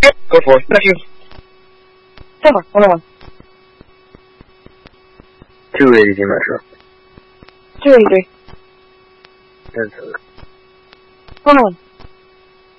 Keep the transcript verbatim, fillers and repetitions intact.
Go for it. Thank you. Silver, one oh one. two eighty, Metro. two eighty-three. ten seven. one oh one.